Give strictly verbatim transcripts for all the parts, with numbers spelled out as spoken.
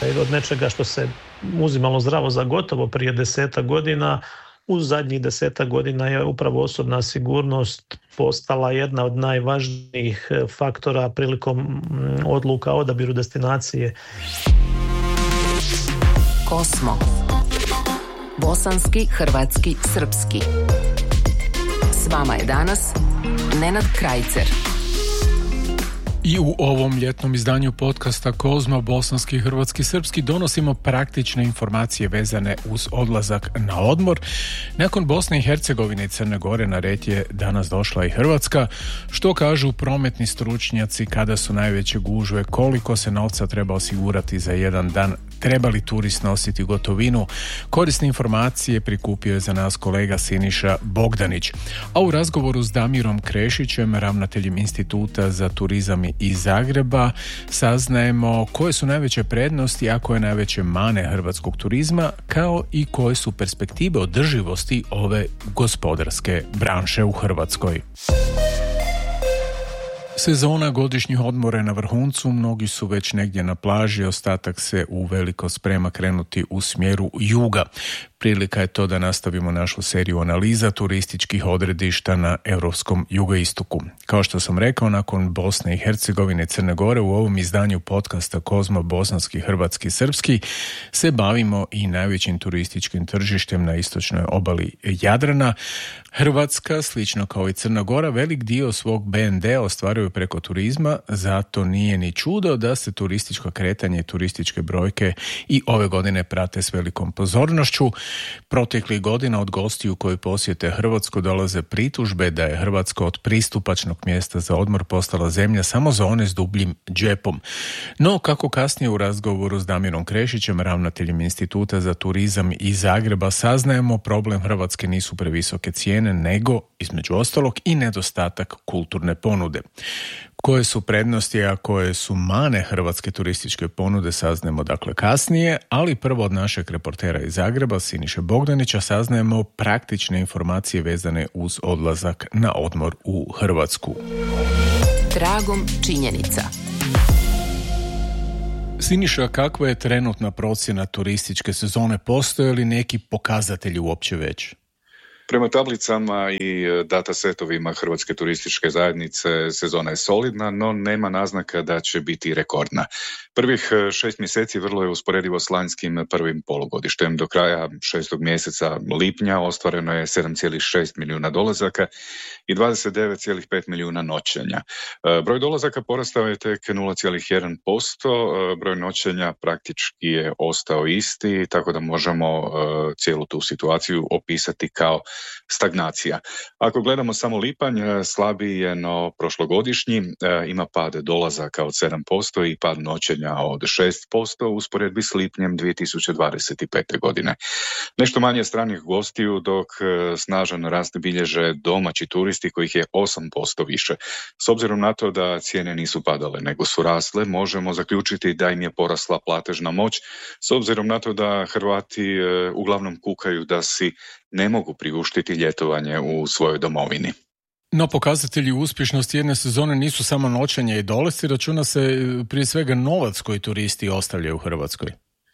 Od nečega što se uzimalo zdravo za gotovo prije desetak godina, u zadnjih desetak godina je upravo osobna sigurnost postala jedna od najvažnijih faktora prilikom odluka o odabiru destinacije. Kosmo. Bosanski, hrvatski, srpski. S vama je danas Nenad Krajcer. I u ovom ljetnom izdanju podcasta Kozmo, bosanski, hrvatski, srpski donosimo praktične informacije vezane uz odlazak na odmor. Nakon Bosne i Hercegovine i Crne Gore na red je danas došla i Hrvatska. Što kažu prometni stručnjaci, kada su najveće gužve, koliko se novca treba osigurati za jedan dan, treba li turist nositi gotovinu? Korisne informacije prikupio je za nas kolega Siniša Bogdanić. A u razgovoru s Damirom Krešićem, ravnateljem Instituta za turizam iz Zagreba, saznajemo koje su najveće prednosti, a koje najveće mane hrvatskog turizma, kao i koje su perspektive održivosti ove gospodarske branše u Hrvatskoj. Sezona godišnjih odmora je na vrhuncu, mnogi su već negdje na plaži, ostatak se uveliko sprema krenuti u smjeru juga. Prilika je to da nastavimo našu seriju analiza turističkih odredišta na europskom jugoistoku. Kao što sam rekao, nakon Bosne i Hercegovine i Crne Gore u ovom izdanju podcasta Kozmo, bosanski, hrvatski, srpski se bavimo i najvećim turističkim tržištem na istočnoj obali Jadrana. Hrvatska, slično kao i Crna Gora, velik dio svog B N D ostvaruju preko turizma, zato nije ni čudo da se turističko kretanje i turističke brojke i ove godine prate s velikom pozornošću. Proteklih godina od gostiju koji posjete Hrvatsku dolaze pritužbe da je Hrvatska od pristupačnog mjesta za odmor postala zemlja samo za one s dubljim džepom. No, kako kasnije u razgovoru s Damirom Krešićem, ravnateljem Instituta za turizam iz Zagreba, saznajemo, problem Hrvatske nisu previsoke cijene, nego, između ostalog, i nedostatak kulturne ponude. Koje su prednosti, a koje su mane hrvatske turističke ponude, saznajemo dakle kasnije, ali prvo od našeg reportera iz Zagreba, Siniše Bogdanića, saznajemo praktične informacije vezane uz odlazak na odmor u Hrvatsku. Tragom činjenica. Siniša, kakva je trenutna procjena turističke sezone? Postoje li neki pokazatelji uopće već? Prema tablicama i datasetovima Hrvatske turističke zajednice sezona je solidna, no nema naznaka da će biti rekordna. Prvih šest mjeseci vrlo je usporedivo s lanjskim prvim polugodištem. Do kraja šestog mjeseca lipnja ostvareno je sedam zarez šest milijuna dolazaka i dvadeset devet zarez pet milijuna noćenja. Broj dolazaka porastao je tek nula zarez jedan posto, broj noćenja praktički je ostao isti, tako da možemo cijelu tu situaciju opisati kao stagnacija. Ako gledamo samo lipanj, slabiji je no prošlogodišnji, ima pad dolazaka od sedam posto i pad noćenja od šest posto u usporedbi s lipnjem dvije tisuće dvadeset pete. godine. Nešto manje stranih gostiju, dok snažan rast bilježe domaći turisti kojih je osam posto više. S obzirom na to da cijene nisu padale nego su rasle, možemo zaključiti da im je porasla platežna moć, s obzirom na to da Hrvati uglavnom kukaju da si ne mogu priuštiti ljetovanje u svojoj domovini. No, pokazatelji uspješnosti jedne sezone nisu samo noćenje i dolasci, računa se prije svega novac koji turisti ostavljaju u Hrvatskoj.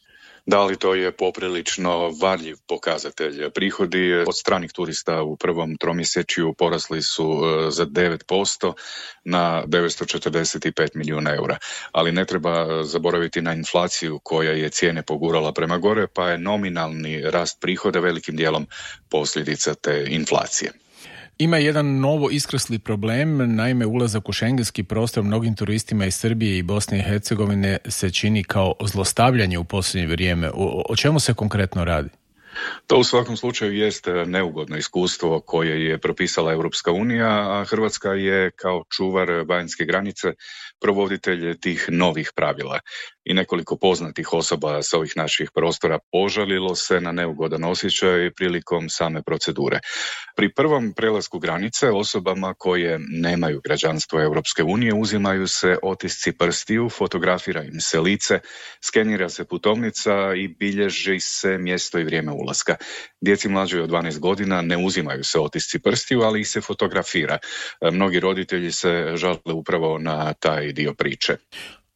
Da li to je poprilično varljiv pokazatelj? Prihodi od stranih turista u prvom tromjesečju porasli su za devet posto na devetsto četrdeset pet milijuna eura. Ali ne treba zaboraviti na inflaciju koja je cijene pogurala prema gore, pa je nominalni rast prihoda velikim dijelom posljedica te inflacije. Ima jedan novo iskrsli problem, naime ulazak u šengenski prostor mnogim turistima iz Srbije i Bosne i Hercegovine se čini kao zlostavljanje u posljednje vrijeme. O, o čemu se konkretno radi? To u svakom slučaju jest neugodno iskustvo koje je propisala Europska unija, a Hrvatska je kao čuvar vanjske granice provoditelj tih novih pravila. I nekoliko poznatih osoba sa ovih naših prostora požalilo se na neugodan osjećaj prilikom same procedure. Pri prvom prelasku granice osobama koje nemaju građanstvo Europske unije uzimaju se otisci prstiju, fotografira im se lice, skenira se putovnica i bilježi se mjesto i vrijeme ulaska. Djeci mlađoj od dvanaest godina ne uzimaju se otisci prstiju, ali ih se fotografira. Mnogi roditelji se žale upravo na taj dio priče.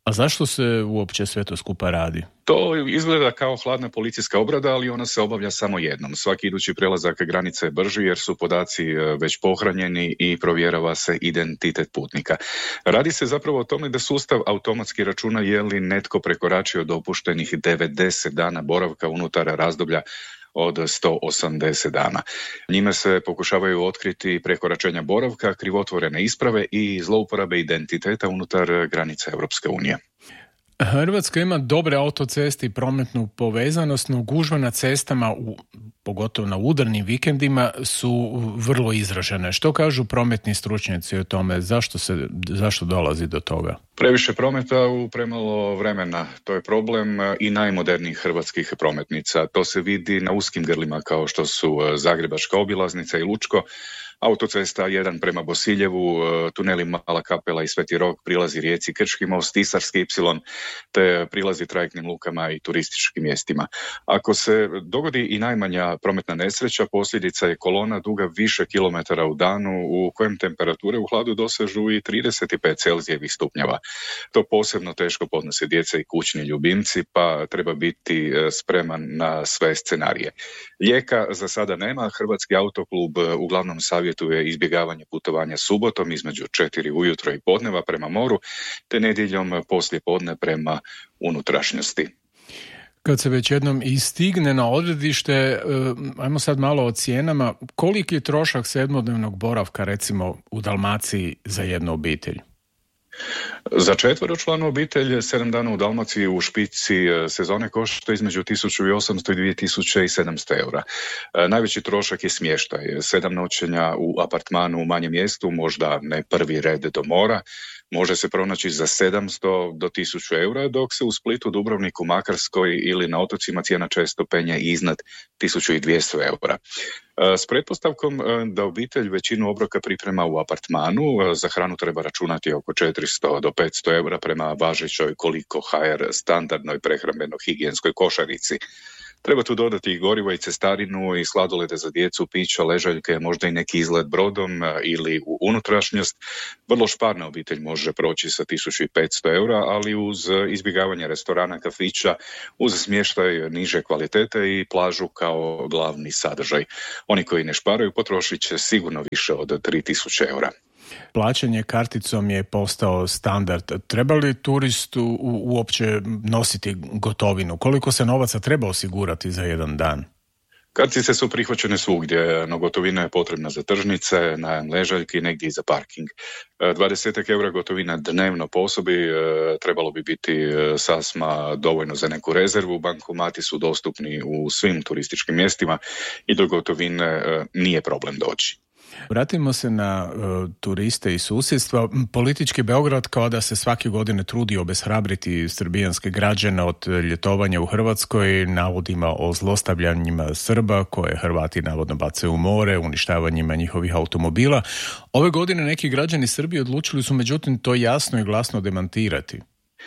A zašto se uopće sve to skupa radi? To izgleda kao hladna policijska obrada, ali ona se obavlja samo jednom. Svaki idući prelazak granice je brži jer su podaci već pohranjeni i provjerava se identitet putnika. Radi se zapravo o tome da sustav automatski računa je li netko prekoračio dopuštenih devedeset dana boravka unutar razdoblja od sto osamdeset dana. Njime se pokušavaju otkriti prekoračenja boravka, krivotvorene isprave i zlouporabe identiteta unutar granice Europske unije. Hrvatska ima dobre autoceste i prometnu povezanost, no gužve na cestama, u, pogotovo na udarnim vikendima, su vrlo izražene. Što kažu prometni stručnjaci o tome? Zašto se, zašto dolazi do toga? Previše prometa u premalo vremena. To je problem i najmodernijih hrvatskih prometnica. To se vidi na uskim grlima kao što su Zagrebačka obilaznica i Lučko, autocesta jedan prema Bosiljevu, tuneli Mala Kapela i Sveti Rok, prilazi Rijeci, Krčki most, Istarski ipsilon, te prilazi trajektnim lukama i turističkim mjestima. Ako se dogodi i najmanja prometna nesreća, posljedica je kolona duga više kilometara u danu u kojem temperature u hladu dosežu i trideset pet Celzijevih stupnjeva. To posebno teško podnose djeca i kućni ljubimci, pa treba biti spreman na sve scenarije. Lijeka za sada nema. Hrvatski autoklub uglavnom savjetuje izbjegavanje putovanja subotom između četiri ujutro i podneva prema moru, te nedjeljom poslije podne prema unutrašnjosti. Kad se već jednom i stigne na odredište, ajmo sad malo o cijenama. Koliki je trošak sedmodnevnog boravka recimo u Dalmaciji za jednu obitelj? Za četveročlanu obitelj sedam dana u Dalmaciji u špici sezone košta između tisuću osamsto i dvije tisuće sedamsto eura. Najveći trošak je smještaj. Sedam noćenja u apartmanu u manjem mjestu, možda ne prvi red do mora, može se pronaći za sedamsto do tisuću eura, dok se u Splitu, Dubrovniku, Makarskoj ili na otocima cijena često penje iznad tisuću dvjesto eura. S pretpostavkom da obitelj većinu obroka priprema u apartmanu, za hranu treba računati oko četiristo do petsto eura prema važećoj Koliko ha er standardnoj prehrambeno-higijenskoj košarici. Treba tu dodati i gorivo i cestarinu i sladolede za djecu, pića, ležaljke, možda i neki izlet brodom ili u unutrašnjost. Vrlo šparna obitelj može proći sa tisuću petsto eura, ali uz izbjegavanje restorana, kafića, uz smještaj niže kvalitete i plažu kao glavni sadržaj. Oni koji ne šparaju potrošit će sigurno više od tri tisuće eura. Plaćanje karticom je postao standard. Treba li turistu uopće nositi gotovinu? Koliko se novaca treba osigurati za jedan dan? Kartice su prihvaćene svugdje, no gotovina je potrebna za tržnice, najam ležaljki, negdje i za parking. dvadeset eura gotovina dnevno po osobi trebalo bi biti sasma dovoljno za neku rezervu. Bankomati su dostupni u svim turističkim mjestima i do gotovine nije problem doći. Vratimo se na uh, turiste i susjedstva. Politički Beograd kao da se svake godine trudi obeshrabriti srbijanske građane od ljetovanja u Hrvatskoj navodima o zlostavljanjima Srba koje Hrvati navodno bacaju u more, uništavanjima njihovih automobila. Ove godine neki građani Srbije odlučili su međutim to jasno i glasno demantirati.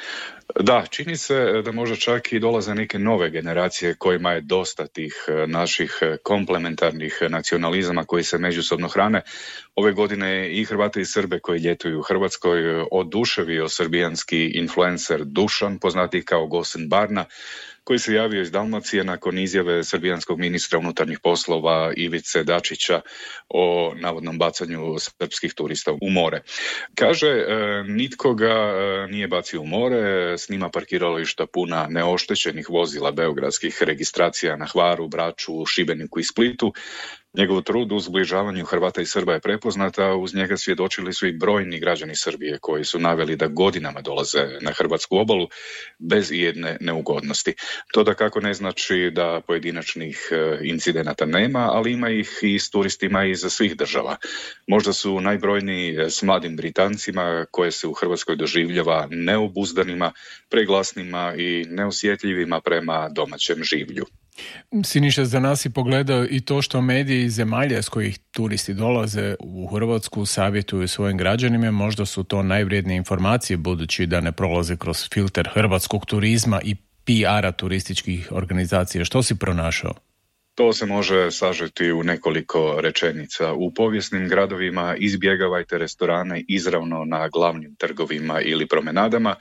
Da, čini se da možda čak i dolaze neke nove generacije kojima je dosta tih naših komplementarnih nacionalizama koji se međusobno hrane. Ove godine i Hrvate i Srbe koji ljetuju u Hrvatskoj oduševio srbijanski influencer Dušan, poznati kao Gosen Barna, koji se javio iz Dalmacije nakon izjave srbijanskog ministra unutarnjih poslova Ivice Dačića o navodnom bacanju srpskih turista u more. Kaže, nitko ga nije bacio u more, snima parkirališta puna neoštećenih vozila beogradskih registracija na Hvaru, Braču, Šibeniku i Splitu. Njegov trud u zbližavanju Hrvata i Srba je prepoznata, uz njega svjedočili su i brojni građani Srbije koji su naveli da godinama dolaze na hrvatsku obalu bez ijedne neugodnosti. To dakako ne znači da pojedinačnih incidenata nema, ali ima ih i s turistima iz svih država. Možda su najbrojniji s mladim Britancima koje se u Hrvatskoj doživljava neobuzdanima, preglasnima i neosjetljivima prema domaćem življu. Siniša, za nas i pogledao i to što mediji iz zemalja s kojih turisti dolaze u Hrvatsku savjetuju svojim građanima, možda su to najvrijednije informacije budući da ne prolaze kroz filter hrvatskog turizma i P R-a turističkih organizacija. Što si pronašao? To se može sažeti u nekoliko rečenica. U povijesnim gradovima izbjegavajte restorane izravno na glavnim trgovima ili promenadama.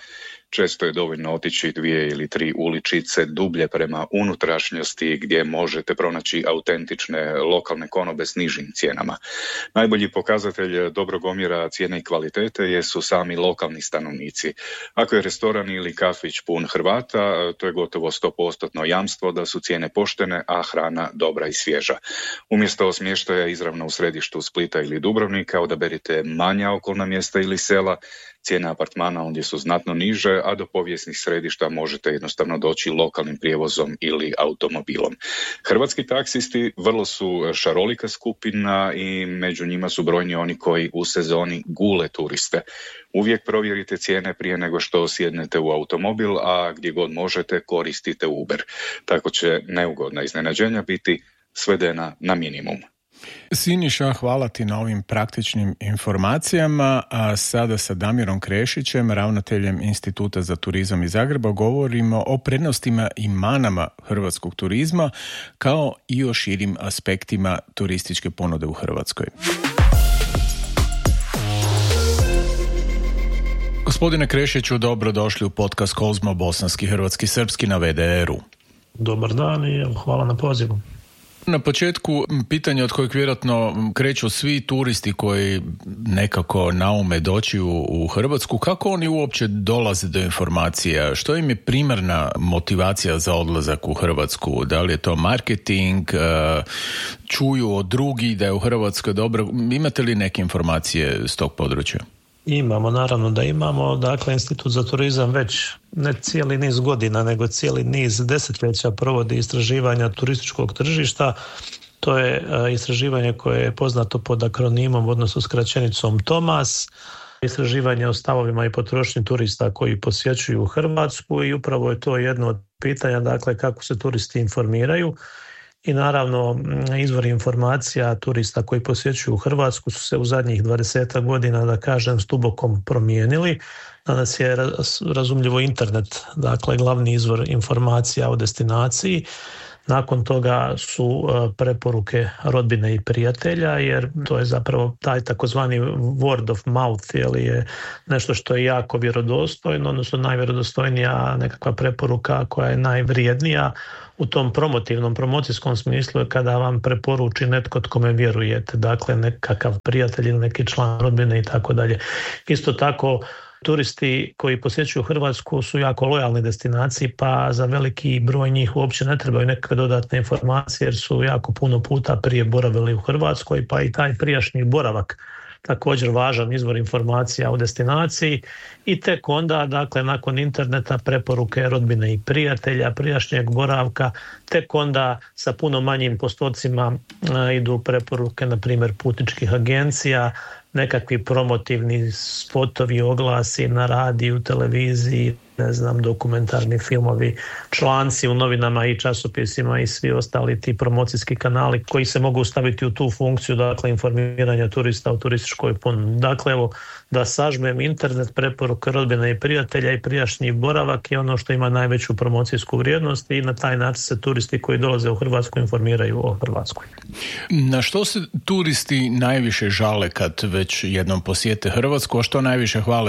Često je dovoljno otići dvije ili tri uličice dublje prema unutrašnjosti gdje možete pronaći autentične lokalne konobe s nižim cijenama. Najbolji pokazatelj dobrog omjera cijene i kvalitete jesu sami lokalni stanovnici. Ako je restoran ili kafić pun Hrvata, to je gotovo sto posto jamstvo da su cijene poštene, a hrana dobra i svježa. Umjesto smještaja izravno u središtu Splita ili Dubrovnika, odaberite manja okolna mjesta ili sela. Cijene apartmana ondje su znatno niže, a do povijesnih središta možete jednostavno doći lokalnim prijevozom ili automobilom. Hrvatski taksisti vrlo su šarolika skupina i među njima su brojni oni koji u sezoni gule turiste. Uvijek provjerite cijene prije nego što sjednete u automobil, a gdje god možete koristite Uber. Tako će neugodna iznenađenja biti svedena na minimum. Siniša, hvala ti na ovim praktičnim informacijama, a sada sa Damirom Krešićem, ravnateljem Instituta za turizam iz Zagreba, govorimo o prednostima i manama hrvatskog turizma, kao i o širim aspektima turističke ponude u Hrvatskoj. Gospodine Krešiću, dobro došli u podcast Kozmo, bosanski, hrvatski, srpski na V D R-u. Dobar dan i hvala na pozivu. Na početku pitanje od kojeg vjerojatno kreću svi turisti koji nekako naume doći u, u Hrvatsku, kako oni uopće dolaze do informacija? Što im je primarna motivacija za odlazak u Hrvatsku? Da li je to marketing, čuju od drugih da je u Hrvatskoj dobro? Imate li neke informacije s tog područja? Imamo, naravno da imamo. Dakle, Institut za turizam već ne cijeli niz godina, nego cijeli niz desetljeća provodi istraživanja turističkog tržišta. To je istraživanje koje je poznato pod akronimom, odnosno skraćenicom TOMAS. Istraživanje o stavovima i potrošnji turista koji posjećuju Hrvatsku i upravo je to jedno od pitanja, dakle, kako se turisti informiraju. I naravno, izvori informacija turista koji posjećuju Hrvatsku su se u zadnjih dvadeset godina, da kažem, stubokom promijenili. Danas je razumljivo internet, dakle, glavni izvor informacija o destinaciji. Nakon toga su preporuke rodbine i prijatelja, jer to je zapravo taj takozvani word of mouth, ili je nešto što je jako vjerodostojno, odnosno najvjerodostojnija nekakva preporuka koja je najvrijednija u tom promotivnom, promocijskom smislu je kada vam preporuči netko tkome vjerujete, dakle nekakav prijatelj ili neki član rodbine i tako dalje. Isto tako, turisti koji posjećuju Hrvatsku su jako lojalni destinaciji, pa za veliki broj njih uopće ne trebaju nekakve dodatne informacije, jer su jako puno puta prije boravili u Hrvatskoj, pa i taj prijašnji boravak također važan izvor informacija o destinaciji. I tek onda, dakle, nakon interneta, preporuke rodbine i prijatelja, prijašnjeg boravka, tek onda sa puno manjim postocima idu preporuke, na primjer, putničkih agencija, nekakvi promotivni spotovi, oglasi na radiju, televiziji, ne znam, dokumentarni filmovi, članci u novinama i časopisima i svi ostali ti promocijski kanali koji se mogu staviti u tu funkciju, dakle, informiranja turista o turističkoj ponudi. Dakle, evo, da sažmem, internet, preporuke rodbine i prijatelja i prijašnji boravak je ono što ima najveću promocijsku vrijednost i na taj način se turisti koji dolaze u Hrvatsku informiraju o Hrvatskoj. Na što se turisti najviše žale kad već jednom posjete Hrvatsku, a što najviše hvale?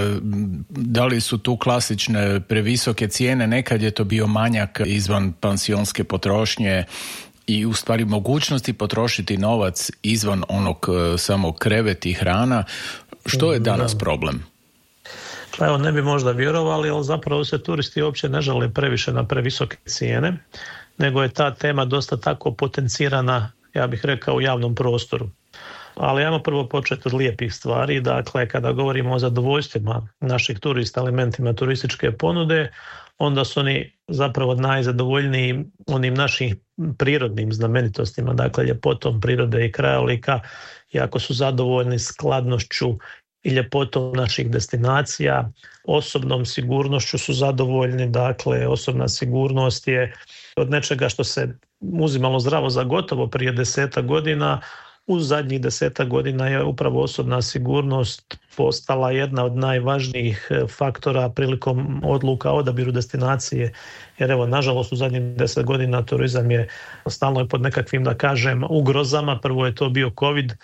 Da li su tu klasične previsoke cijene, nekad je to bio manjak izvan pansionske potrošnje i u stvari mogućnosti potrošiti novac izvan onog samog kreveta i hrana. Što je danas problem? Pa evo, ne bi možda vjerovali, ali zapravo se turisti uopće ne žale previše na previsoke cijene, nego je ta tema dosta tako potencirana, ja bih rekao, u javnom prostoru. Ali ajmo prvo početi od lijepih stvari. Dakle, kada govorimo o zadovoljstvima naših turista, elementima turističke ponude, onda su oni zapravo najzadovoljniji onim našim prirodnim znamenitostima, dakle ljepotom prirode i krajolika, i ako su zadovoljni skladnošću i ljepotom naših destinacija, osobnom sigurnošću su zadovoljni, dakle osobna sigurnost je od nečega što se uzimalo zdravo za gotovo prije deseta godina. U zadnjih deseta godina je upravo osobna sigurnost postala jedna od najvažnijih faktora prilikom odluka o odabiru destinacije. Jer evo, nažalost, u zadnjih deset godina turizam je stalno pod nekakvim, da kažem, ugrozama. Prvo je to bio COVID,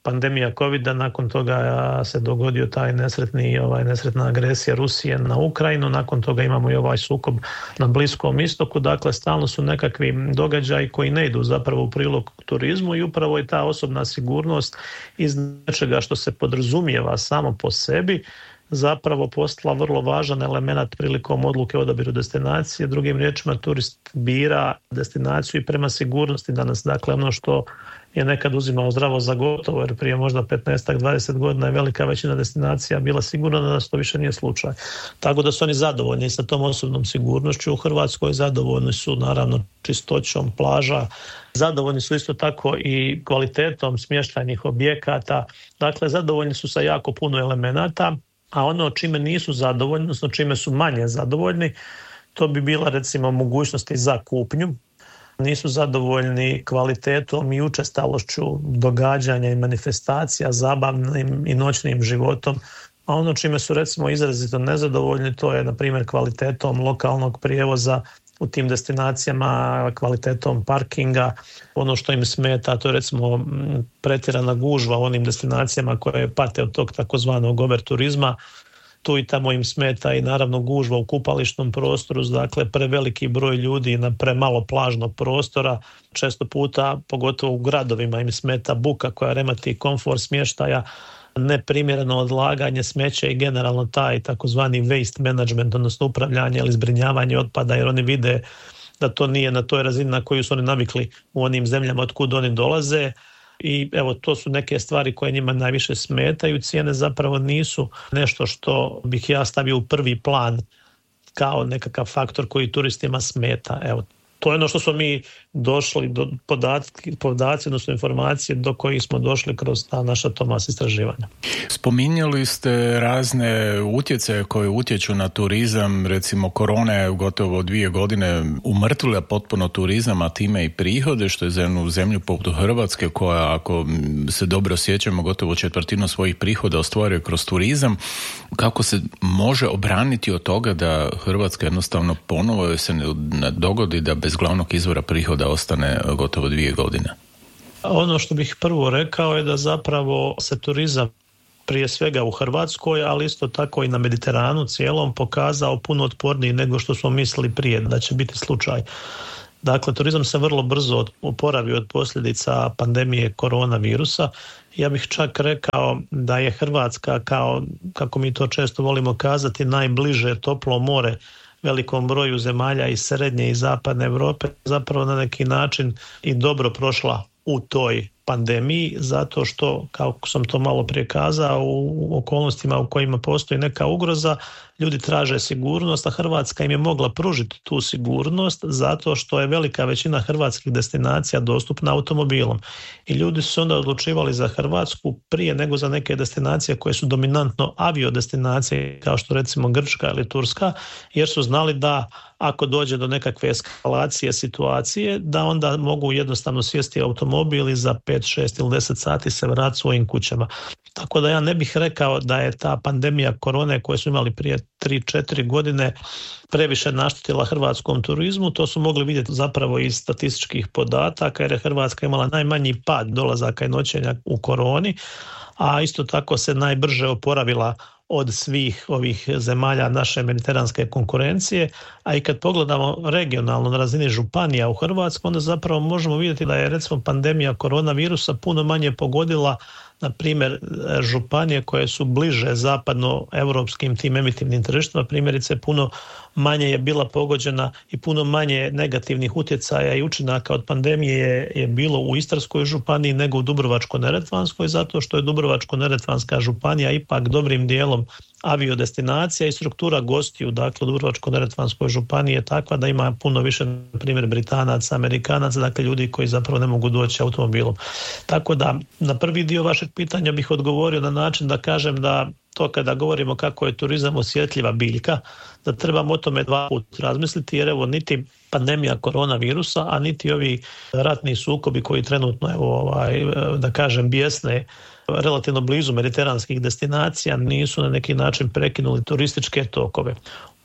pandemija covida, nakon toga se dogodio taj nesretni, ovaj, nesretna agresija Rusije na Ukrajinu, nakon toga imamo i ovaj sukob na Bliskom istoku, dakle stalno su nekakvi događaji koji ne idu zapravo u prilog turizmu i upravo je ta osobna sigurnost iz nečega što se podrazumijeva samo po sebi zapravo postala vrlo važan element prilikom odluke o odabiru destinacije. Drugim riječima, turist bira destinaciju i prema sigurnosti danas. Dakle, ono što je nekad uzimao zdravo za gotovo, jer prije možda petnaest do dvadeset godina je velika većina destinacija bila sigurna, da nas to više nije slučaj. Tako da su oni zadovoljni sa tom osobnom sigurnošću. U Hrvatskoj zadovoljni su naravno čistoćom plaža, zadovoljni su isto tako i kvalitetom smještajnih objekata. Dakle, zadovoljni su sa jako puno elemenata, a ono čime nisu zadovoljni, odnosno čime su manje zadovoljni, to bi bila recimo mogućnosti za kupnju. Nisu zadovoljni kvalitetom i učestalošću događanja i manifestacija, zabavnim i noćnim životom. A ono čime su recimo izrazito nezadovoljni, to je na primjer kvalitetom lokalnog prijevoza u tim destinacijama, kvalitetom parkinga. Ono što im smeta, to je recimo pretjerana gužva u onim destinacijama koje pate od tog takozvanog overturizma. Tu i tamo im smeta i naravno gužva u kupališnom prostoru, dakle preveliki broj ljudi na premalo plažnog prostora. Često puta, pogotovo u gradovima, im smeta buka koja remeti komfor smještaja, neprimjereno odlaganje smeća i generalno taj takozvani waste management, odnosno upravljanje ili zbrinjavanje otpada, jer oni vide da to nije na toj razini na koju su oni navikli u onim zemljama od kud oni dolaze. I evo, to su neke stvari koje njima najviše smetaju. Cijene zapravo nisu nešto što bih ja stavio u prvi plan kao nekakav faktor koji turistima smeta. Evo, to je ono što smo mi došli do podatki, podaci, odnosno informacije do kojih smo došli kroz ta naša Tomas istraživanja. Spominjali ste razne utjecaje koje utječu na turizam, recimo korona je gotovo dvije godine umrtvila potpuno turizam, a time i prihode, što je za jednu zemlju poput Hrvatske koja, ako se dobro sjećamo, gotovo četvrtinu svojih prihoda ostvaruje kroz turizam. Kako se može obraniti od toga da Hrvatska jednostavno ponovo se ne dogodi da bez glavnog izvora prihoda ostane gotovo dvije godine? Ono što bih prvo rekao je da zapravo se turizam prije svega u Hrvatskoj, ali isto tako i na Mediteranu cijelom pokazao puno otporniji nego što smo mislili prije da će biti slučaj. Dakle, turizam se vrlo brzo oporavio od posljedica pandemije koronavirusa. Ja bih čak rekao da je Hrvatska, kao kako mi to često volimo kazati, najbliže toplo more velikom broju zemalja iz srednje i zapadne Europe, zapravo na neki način i dobro prošla u toj pandemiji, zato što, kako sam to malo prije kazao, u okolnostima u kojima postoji neka ugroza, ljudi traže sigurnost, a Hrvatska im je mogla pružiti tu sigurnost zato što je velika većina hrvatskih destinacija dostupna automobilom. I ljudi su onda odlučivali za Hrvatsku prije nego za neke destinacije koje su dominantno avio destinacije, kao što recimo Grčka ili Turska, jer su znali da ako dođe do nekakve eskalacije situacije, da onda mogu jednostavno sjesti automobil i za pet, šest ili deset sati se vratiti svojim kućama. Tako da ja ne bih rekao da je ta pandemija korone koju smo imali prije tri četiri godine previše naštetila hrvatskom turizmu. To su mogli vidjeti zapravo iz statističkih podataka, jer je Hrvatska imala najmanji pad dolazaka i noćenja u koroni, a isto tako se najbrže oporavila od svih ovih zemalja naše mediteranske konkurencije, a i kad pogledamo regionalno na razini županija u Hrvatskoj, onda zapravo možemo vidjeti da je recimo pandemija koronavirusa puno manje pogodila na primjer županije koje su bliže zapadnoevropskim tim emitivnim tržištima, primjerice puno manje je bila pogođena i puno manje negativnih utjecaja i učinaka od pandemije je, je bilo u Istarskoj županiji nego u Dubrovačko-neretvanskoj, zato što je Dubrovačko-neretvanska županija ipak dobrim dijelom aviodestinacija i struktura gostiju, dakle u Dubrovačko-neretvanskoj županiji je takva da ima puno više, na primjer, Britanaca, Amerikanaca, dakle ljudi koji zapravo ne mogu doći automobilom. Tako da na prvi dio vašeg pitanja bih odgovorio na način da kažem da to kada govorimo kako je turizam osjetljiva biljka, da trebamo o tome dva puta razmisliti, jer evo niti pandemija koronavirusa, a niti ovi ratni sukobi koji trenutno, evo, ovaj, da kažem, bijesne relativno blizu mediteranskih destinacija nisu na neki način prekinuli turističke tokove.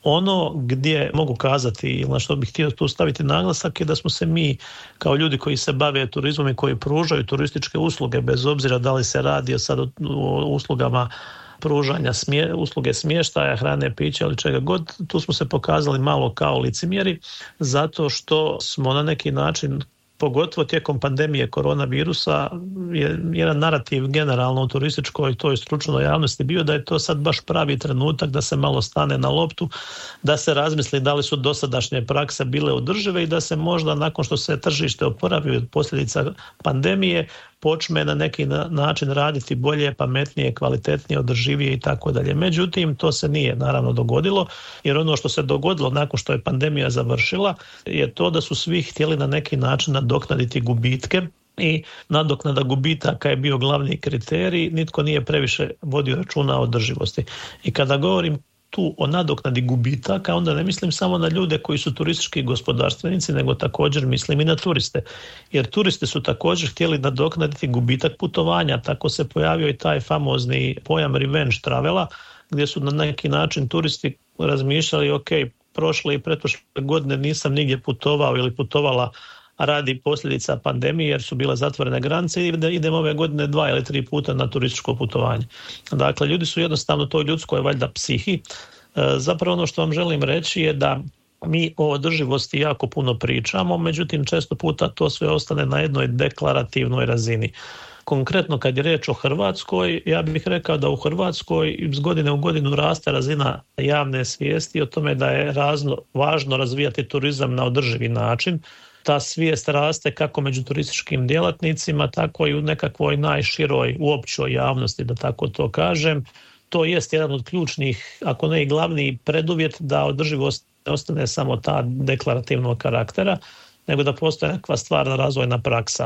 Ono gdje mogu kazati ili na što bih htio tu staviti naglasak je da smo se mi kao ljudi koji se bave turizmom i koji pružaju turističke usluge, bez obzira da li se radi sad o uslugama pružanja smje, usluge smještaja, hrane, pića ili čega god, tu smo se pokazali malo kao licemjeri zato što smo na neki način, pogotovo tijekom pandemije koronavirusa, je jedan narativ generalno u turističkoj toj stručnoj javnosti bio da je to sad baš pravi trenutak da se malo stane na loptu, da se razmisli da li su dosadašnje prakse bile održive i da se možda nakon što se tržište oporavi od posljedica pandemije počne na neki način raditi bolje, pametnije, kvalitetnije, održivije i tako dalje. Međutim, to se nije naravno dogodilo, jer ono što se dogodilo nakon što je pandemija završila je to da su svi htjeli na neki način nadoknaditi gubitke i nadoknada gubitaka je bio glavni kriterij, nitko nije previše vodio računa o održivosti. I kada govorim tu o nadoknadi gubitaka, onda ne mislim samo na ljude koji su turistički gospodarstvenici, nego također mislim i na turiste. Jer turisti su također htjeli nadoknaditi gubitak putovanja, tako se pojavio i taj famozni pojam revenge travela, gdje su na neki način turisti razmišljali, ok, prošle i pretprošle godine nisam nigdje putovao ili putovala radi posljedica pandemije jer su bile zatvorene granice i idemo ove godine dva ili tri puta na turističko putovanje. Dakle, ljudi su jednostavno toj ljudskoj valjda psihi. Zapravo ono što vam želim reći je da mi o održivosti jako puno pričamo, međutim često puta to sve ostane na jednoj deklarativnoj razini. Konkretno kad je riječ o Hrvatskoj, ja bih rekao da u Hrvatskoj iz godine u godinu raste razina javne svijesti o tome da je razno, važno razvijati turizam na održivi način. Ta svijest raste kako među turističkim djelatnicima, tako i u nekakvoj najširoj uopćoj javnosti, da tako to kažem. To jest jedan od ključnih, ako ne i glavni preduvjet da održivost ne ostane samo ta deklarativnog karaktera, nego da postoji nekakva stvarna razvojna praksa.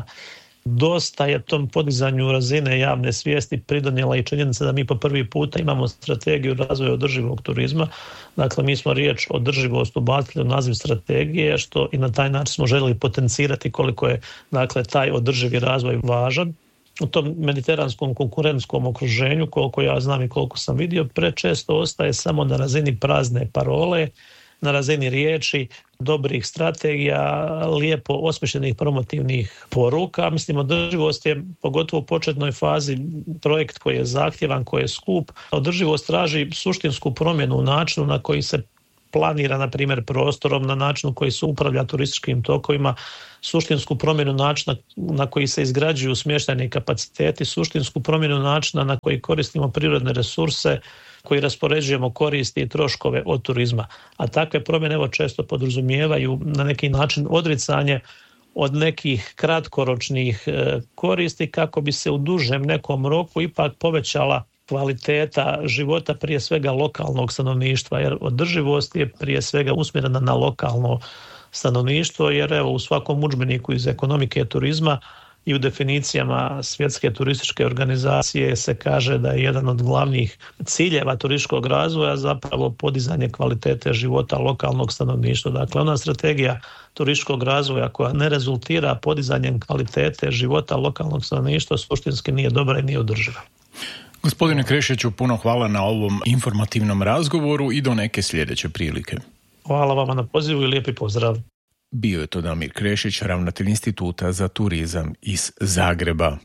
Dosta je tom podizanju razine javne svijesti pridonijela i činjenica da mi po prvi puta imamo strategiju razvoja održivog turizma. Dakle, mi smo riječ održivost ubacili u naziv strategije, što i na taj način smo željeli potencirati koliko je, dakle, taj održivi razvoj važan. U tom mediteranskom konkurentskom okruženju, koliko ja znam i koliko sam vidio, prečesto ostaje samo na razini prazne parole, na razini riječi, dobrih strategija, lijepo osmišljenih promotivnih poruka. Mislim, održivost je pogotovo u početnoj fazi projekt koji je zahtjevan, koji je skup. Održivost traži suštinsku promjenu u načinu na koji se planira, na primjer, prostorom, na načinu koji se upravlja turističkim tokovima, suštinsku promjenu načina na koji se izgrađuju smještajni kapaciteti, suštinsku promjenu načina na koji koristimo prirodne resurse, koji raspoređujemo koristi i troškove od turizma. A takve promjene evo često podrazumijevaju na neki način odricanje od nekih kratkoročnih koristi kako bi se u dužem nekom roku ipak povećala kvaliteta života prije svega lokalnog stanovništva, jer održivost je prije svega usmjerena na lokalno stanovništvo, jer evo u svakom udžbeniku iz ekonomike turizma i u definicijama Svjetske turističke organizacije se kaže da je jedan od glavnih ciljeva turističkog razvoja zapravo podizanje kvalitete života lokalnog stanovništva. Dakle, ona strategija turističkog razvoja koja ne rezultira podizanjem kvalitete života lokalnog stanovništva suštinski nije dobra i nije održiva. Gospodine Krešiću, puno hvala na ovom informativnom razgovoru i do neke sljedeće prilike. Hvala vama na pozivu i lijepi pozdrav. Bio je to Damir Krešić, ravnatelj Instituta za turizam iz Zagreba.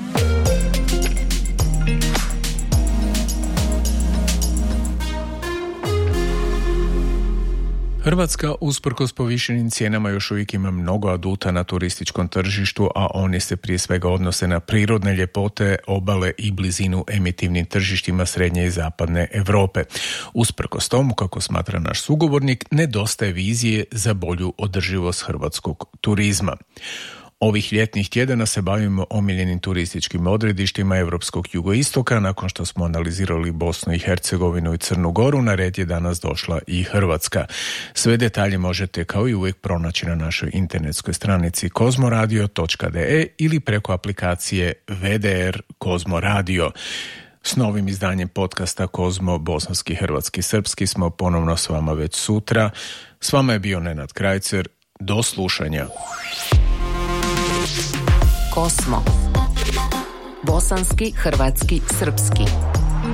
Hrvatska, usprkos povišenim cijenama, još uvijek ima mnogo aduta na turističkom tržištu, a oni se prije svega odnose na prirodne ljepote, obale i blizinu emitivnim tržištima srednje i zapadne Europe. Usprkos tomu, kako smatra naš sugovornik, nedostaje vizije za bolju održivost hrvatskog turizma. Ovih ljetnih tjedana se bavimo omiljenim turističkim odredištima europskog jugoistoka. Nakon što smo analizirali Bosnu i Hercegovinu i Crnu Goru, na red je danas došla i Hrvatska. Sve detalje možete kao i uvijek pronaći na našoj internetskoj stranici kozmoradio točka de ili preko aplikacije V D R Kozmo Radio. S novim izdanjem podcasta Kozmo, bosanski, hrvatski, srpski smo ponovno s vama već sutra. S vama je bio Nenad Krajcer. Do slušanja. Kosmo. Bosanski, hrvatski, srpski.